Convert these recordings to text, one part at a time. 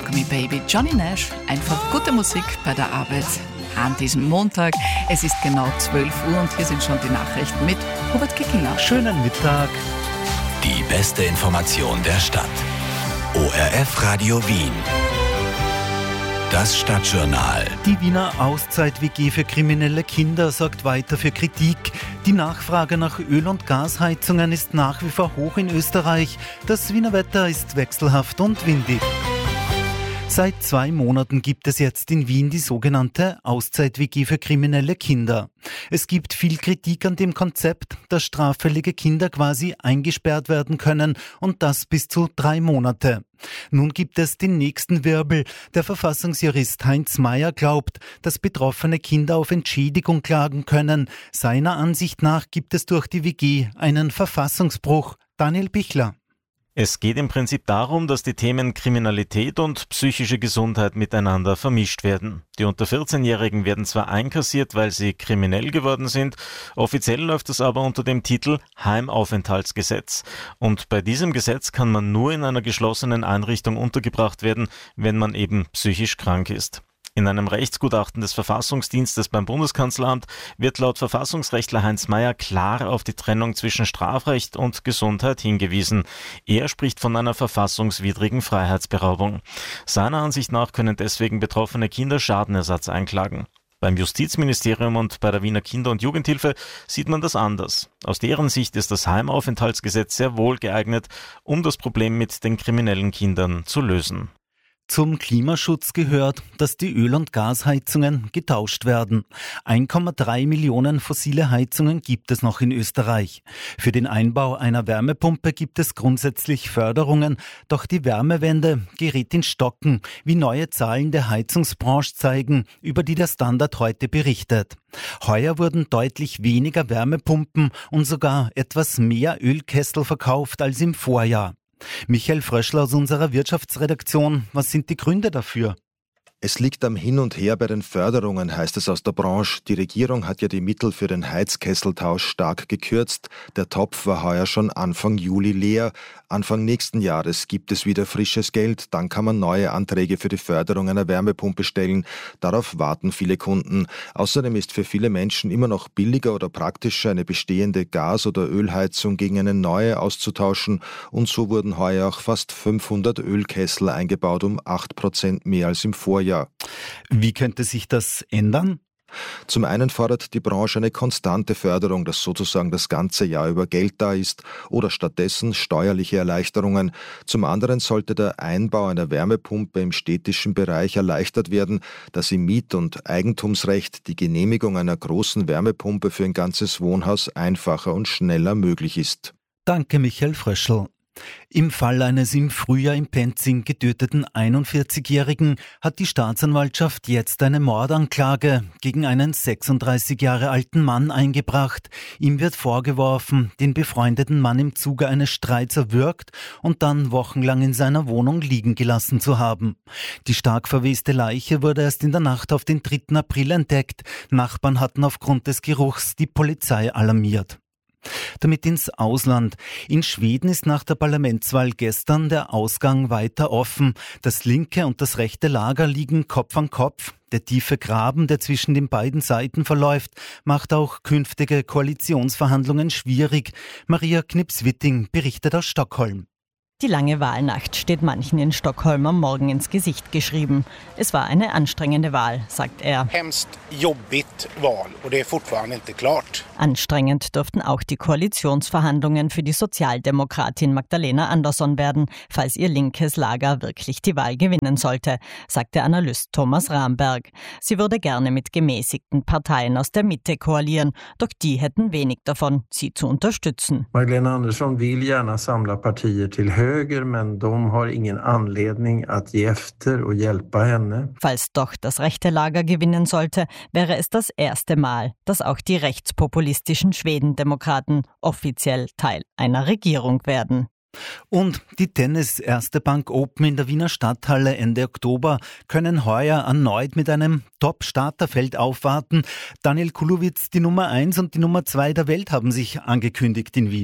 Rock Me Baby, Johnny Nash. Einfach gute Musik bei der Arbeit an diesem Montag. Es ist genau 12 Uhr und hier sind schon die Nachrichten mit Hubert Kickinger. Schönen Mittag. Die beste Information der Stadt. ORF Radio Wien. Das Stadtjournal. Die Wiener Auszeit-WG für kriminelle Kinder sorgt weiter für Kritik. Die Nachfrage nach Öl- und Gasheizungen ist nach wie vor hoch in Österreich. Das Wiener Wetter ist wechselhaft und windig. Seit 2 Monaten gibt es jetzt in Wien die sogenannte Auszeit-WG für kriminelle Kinder. Es gibt viel Kritik an dem Konzept, dass straffällige Kinder quasi eingesperrt werden können und das bis zu 3 Monate. Nun gibt es den nächsten Wirbel. Der Verfassungsjurist Heinz Mayer glaubt, dass betroffene Kinder auf Entschädigung klagen können. Seiner Ansicht nach gibt es durch die WG einen Verfassungsbruch. Daniel Bichler. Es geht im Prinzip darum, dass die Themen Kriminalität und psychische Gesundheit miteinander vermischt werden. Die unter 14-Jährigen werden zwar einkassiert, weil sie kriminell geworden sind, offiziell läuft es aber unter dem Titel Heimaufenthaltsgesetz. Und bei diesem Gesetz kann man nur in einer geschlossenen Einrichtung untergebracht werden, wenn man eben psychisch krank ist. In einem Rechtsgutachten des Verfassungsdienstes beim Bundeskanzleramt wird laut Verfassungsrechtler Heinz Mayer klar auf die Trennung zwischen Strafrecht und Gesundheit hingewiesen. Er spricht von einer verfassungswidrigen Freiheitsberaubung. Seiner Ansicht nach können deswegen betroffene Kinder Schadenersatz einklagen. Beim Justizministerium und bei der Wiener Kinder- und Jugendhilfe sieht man das anders. Aus deren Sicht ist das Heimaufenthaltsgesetz sehr wohl geeignet, um das Problem mit den kriminellen Kindern zu lösen. Zum Klimaschutz gehört, dass die Öl- und Gasheizungen getauscht werden. 1,3 Millionen fossile Heizungen gibt es noch in Österreich. Für den Einbau einer Wärmepumpe gibt es grundsätzlich Förderungen, doch die Wärmewende gerät in Stocken, wie neue Zahlen der Heizungsbranche zeigen, über die der Standard heute berichtet. Heuer wurden deutlich weniger Wärmepumpen und sogar etwas mehr Ölkessel verkauft als im Vorjahr. Michael Fröschler aus unserer Wirtschaftsredaktion, was sind die Gründe dafür? Es liegt am Hin und Her bei den Förderungen, heißt es aus der Branche. Die Regierung hat ja die Mittel für den Heizkesseltausch stark gekürzt. Der Topf war heuer schon Anfang Juli leer. Anfang nächsten Jahres gibt es wieder frisches Geld. Dann kann man neue Anträge für die Förderung einer Wärmepumpe stellen. Darauf warten viele Kunden. Außerdem ist für viele Menschen immer noch billiger oder praktischer, eine bestehende Gas- oder Ölheizung gegen eine neue auszutauschen. Und so wurden heuer auch fast 500 Ölkessel eingebaut, um 8% mehr als im Vorjahr. Wie könnte sich das ändern? Zum einen fordert die Branche eine konstante Förderung, dass sozusagen das ganze Jahr über Geld da ist, oder stattdessen steuerliche Erleichterungen. Zum anderen sollte der Einbau einer Wärmepumpe im städtischen Bereich erleichtert werden, dass im Miet- und Eigentumsrecht die Genehmigung einer großen Wärmepumpe für ein ganzes Wohnhaus einfacher und schneller möglich ist. Danke, Michael Fröschl. Im Fall eines im Frühjahr in Penzing getöteten 41-Jährigen hat die Staatsanwaltschaft jetzt eine Mordanklage gegen einen 36 Jahre alten Mann eingebracht. Ihm wird vorgeworfen, den befreundeten Mann im Zuge eines Streits erwürgt und dann wochenlang in seiner Wohnung liegen gelassen zu haben. Die stark verweste Leiche wurde erst in der Nacht auf den 3. April entdeckt. Nachbarn hatten aufgrund des Geruchs die Polizei alarmiert. Damit ins Ausland. In Schweden ist nach der Parlamentswahl gestern der Ausgang weiter offen. Das linke und das rechte Lager liegen Kopf an Kopf. Der tiefe Graben, der zwischen den beiden Seiten verläuft, macht auch künftige Koalitionsverhandlungen schwierig. Maria Knips-Witting berichtet aus Stockholm. Die lange Wahlnacht steht manchen in Stockholm am Morgen ins Gesicht geschrieben. Es war eine anstrengende Wahl, sagt er. Hemskt jobbigt Wahl und det är fortfarande inte klart. Anstrengend dürften auch die Koalitionsverhandlungen für die Sozialdemokratin Magdalena Andersson werden, falls ihr linkes Lager wirklich die Wahl gewinnen sollte, sagt der Analyst Thomas Ramberg. Sie würde gerne mit gemäßigten Parteien aus der Mitte koalieren, doch die hätten wenig davon, sie zu unterstützen. Magdalena Andersson vill gärna samla partier till höger, men de har ingen anledning att ge efter och hjälpa henne. Falls doch das rechte Lager gewinnen sollte, wäre es das erste Mal, dass auch die rechtspopulistischen Schwedendemokraten offiziell Teil einer Regierung werden. Und die Tennis-Erste Bank Open in der Wiener Stadthalle Ende Oktober können heuer erneut mit einem Top-Starterfeld aufwarten. Daniel Kulowitz, die Nummer 1 und die Nummer 2 der Welt haben sich angekündigt in Wien.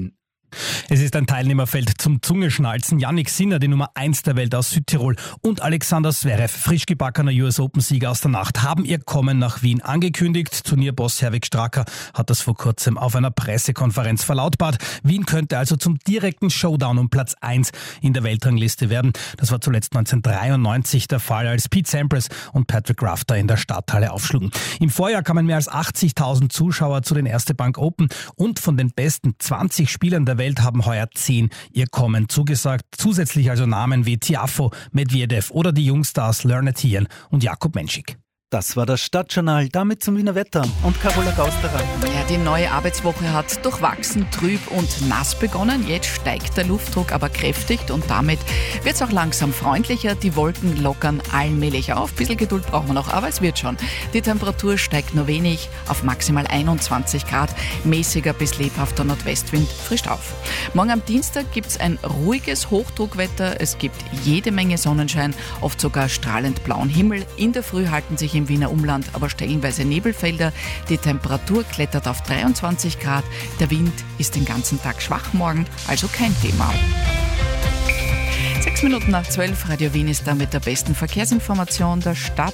Es ist ein Teilnehmerfeld zum Zungeschnalzen. Yannick Sinner, die Nummer 1 der Welt aus Südtirol, und Alexander Zverev, frisch gebackener US Open-Sieger aus der Nacht, haben ihr Kommen nach Wien angekündigt. Turnierboss Herwig Stracker hat das vor kurzem auf einer Pressekonferenz verlautbart. Wien könnte also zum direkten Showdown um Platz 1 in der Weltrangliste werden. Das war zuletzt 1993 der Fall, als Pete Sampras und Patrick Rafter in der Stadthalle aufschlugen. Im Vorjahr kamen mehr als 80.000 Zuschauer zu den Erste Bank Open und von den besten 20 Spielern der Welt haben heuer 10 ihr Kommen zugesagt. Zusätzlich also Namen wie Tiafoe, Medvedev oder die Jungstars Lerner Thielen und Jakub Menschik. Das war das Stadtjournal, damit zum Wiener Wetter und Carola Gausterer. Ja, die neue Arbeitswoche hat durchwachsen, trüb und nass begonnen. Jetzt steigt der Luftdruck aber kräftig und damit wird es auch langsam freundlicher. Die Wolken lockern allmählich auf. Ein bisschen Geduld brauchen wir noch, aber es wird schon. Die Temperatur steigt nur wenig auf maximal 21 Grad. Mäßiger bis lebhafter Nordwestwind frischt auf. Morgen am Dienstag gibt es ein ruhiges Hochdruckwetter. Es gibt jede Menge Sonnenschein, oft sogar strahlend blauen Himmel. In der Früh halten sich im Wiener Umland aber stellenweise Nebelfelder. Die Temperatur klettert auf 23 Grad. Der Wind ist den ganzen Tag schwach morgen, also kein Thema. 6 Minuten nach 12, Radio Wien ist da mit der besten Verkehrsinformation der Stadt.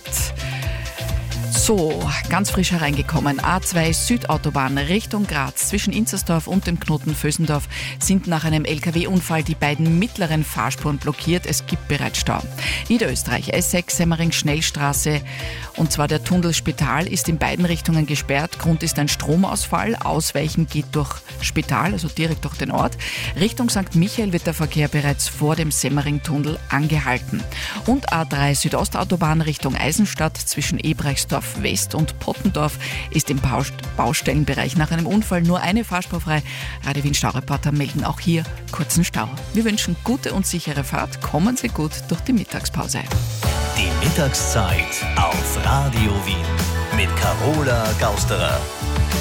So, ganz frisch hereingekommen. A2 Südautobahn Richtung Graz zwischen Inzersdorf und dem Knoten Vösendorf sind nach einem LKW-Unfall die beiden mittleren Fahrspuren blockiert. Es gibt bereits Stau. Niederösterreich S6 Semmering Schnellstraße, und zwar der Tunnel Spital, ist in beiden Richtungen gesperrt. Grund ist ein Stromausfall. Ausweichen geht durch Spital, also direkt durch den Ort. Richtung St. Michael wird der Verkehr bereits vor dem Semmering-Tunnel angehalten. Und A3 Südostautobahn Richtung Eisenstadt zwischen Ebrechtsdorf West und Pottendorf ist im Baustellenbereich nach einem Unfall nur eine Fahrspur frei. Radio Wien Staureporter melden auch hier kurzen Stau. Wir wünschen gute und sichere Fahrt. Kommen Sie gut durch die Mittagspause. Die Mittagszeit auf Radio Wien mit Carola Gausterer.